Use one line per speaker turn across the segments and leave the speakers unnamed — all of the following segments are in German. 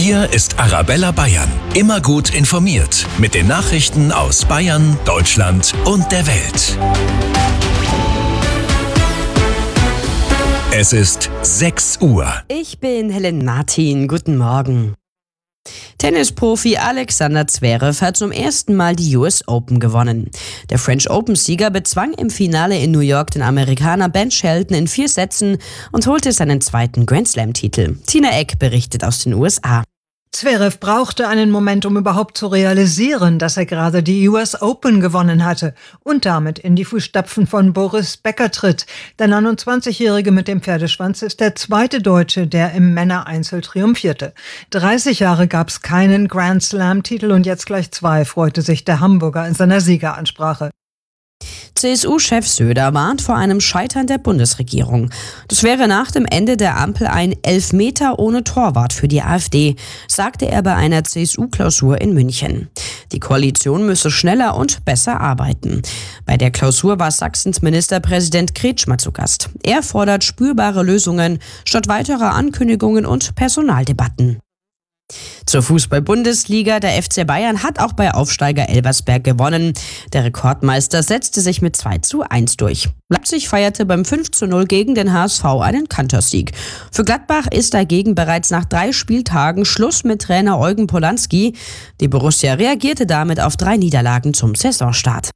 Hier ist Arabella Bayern. Immer gut informiert mit den Nachrichten aus Bayern, Deutschland und der Welt. Es ist 6 Uhr.
Ich bin Helen Martin. Guten Morgen. Tennisprofi Alexander Zverev hat zum ersten Mal die US Open gewonnen. Der French Open-Sieger bezwang im Finale in New York den Amerikaner Ben Shelton in 4 Sätzen und holte seinen zweiten Grand Slam-Titel. Tina Eck berichtet aus den USA.
Zverev brauchte einen Moment, um überhaupt zu realisieren, dass er gerade die US Open gewonnen hatte und damit in die Fußstapfen von Boris Becker tritt. Der 29-Jährige mit dem Pferdeschwanz ist der zweite Deutsche, der im Männereinzel triumphierte. 30 Jahre gab es keinen Grand Slam-Titel und jetzt gleich 2, freute sich der Hamburger in seiner Siegeransprache.
CSU-Chef Söder warnt vor einem Scheitern der Bundesregierung. Das wäre nach dem Ende der Ampel ein Elfmeter ohne Torwart für die AfD, sagte er bei einer CSU-Klausur in München. Die Koalition müsse schneller und besser arbeiten. Bei der Klausur war Sachsens Ministerpräsident Kretschmer zu Gast. Er fordert spürbare Lösungen statt weiterer Ankündigungen und Personaldebatten. Zur Fußball-Bundesliga. Der FC Bayern hat auch bei Aufsteiger Elversberg gewonnen. Der Rekordmeister setzte sich mit 2:1 durch. Leipzig feierte beim 5:0 gegen den HSV einen Kantersieg. Für Gladbach ist dagegen bereits nach 3 Spieltagen Schluss mit Trainer Eugen Polanski. Die Borussia reagierte damit auf 3 Niederlagen zum Saisonstart.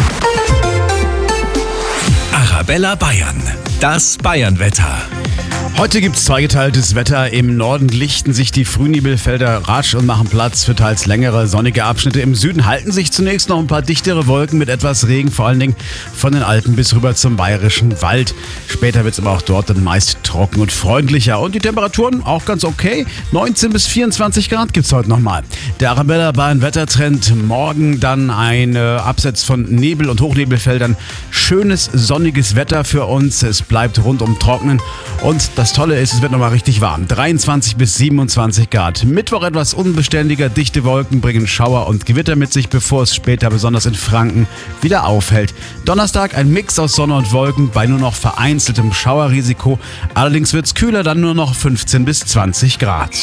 Arabella Bayern. Das Bayernwetter.
Heute gibt's zweigeteiltes Wetter. Im Norden lichten sich die Frühnebelfelder rasch und machen Platz für teils längere sonnige Abschnitte. Im Süden halten sich zunächst noch ein paar dichtere Wolken mit etwas Regen, vor allen Dingen von den Alpen bis rüber zum Bayerischen Wald. Später wird's aber auch dort dann meist trocken und freundlicher. Und die Temperaturen auch ganz okay. 19 bis 24 Grad gibt's heute nochmal. Der Arabella Bayern Wettertrend. Morgen dann ein Absetz von Nebel- und Hochnebelfeldern. Schönes sonniges Wetter für uns. Es bleibt rundum trocknen. Und das Tolle ist, es wird nochmal richtig warm. 23 bis 27 Grad. Mittwoch etwas unbeständiger. Dichte Wolken bringen Schauer und Gewitter mit sich, bevor es später besonders in Franken wieder aufhellt. Donnerstag ein Mix aus Sonne und Wolken bei nur noch vereinzeltem Schauerrisiko. Allerdings wird es kühler, dann nur noch 15 bis 20 Grad.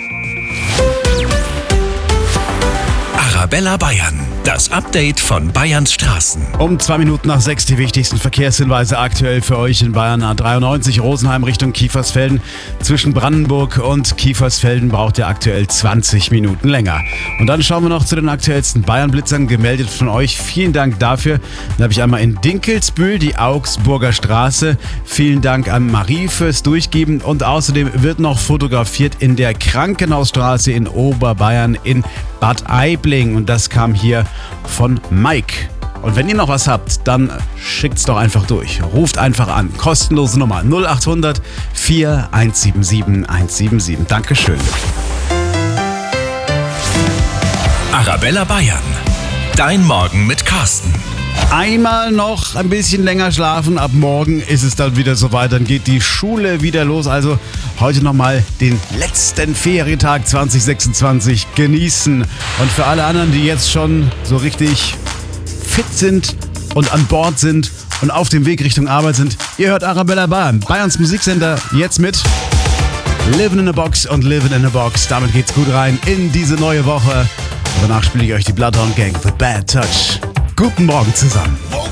Arabella Bayern. Das Update von Bayerns Straßen.
Um 2 Minuten nach 6 die wichtigsten Verkehrshinweise aktuell für euch in Bayern. A93 Rosenheim Richtung Kiefersfelden. Zwischen Brandenburg und Kiefersfelden braucht ihr aktuell 20 Minuten länger. Und dann schauen wir noch zu den aktuellsten Bayern-Blitzern, gemeldet von euch. Vielen Dank dafür. Dann habe ich einmal in Dinkelsbühl die Augsburger Straße. Vielen Dank an Marie fürs Durchgeben. Und außerdem wird noch fotografiert in der Krankenhausstraße in Oberbayern in Bad Aibling. Und das kam hier von Mike. Und wenn ihr noch was habt, dann schickt's doch einfach durch. Ruft einfach an. Kostenlose Nummer 0800 4177 177. Dankeschön.
Arabella Bayern. Dein Morgen mit Carsten.
Einmal noch ein bisschen länger schlafen. Ab morgen ist es dann wieder soweit. Dann geht die Schule wieder los. Also heute nochmal den letzten Ferientag 2026 genießen. Und für alle anderen, die jetzt schon so richtig fit sind und an Bord sind und auf dem Weg Richtung Arbeit sind, ihr hört Arabella Bayern. Bayerns Musiksender jetzt mit Living in a Box und Living in a Box. Damit geht's gut rein in diese neue Woche. Und danach spiele ich euch die Bloodhound Gang für Bad Touch. Guten Morgen zusammen.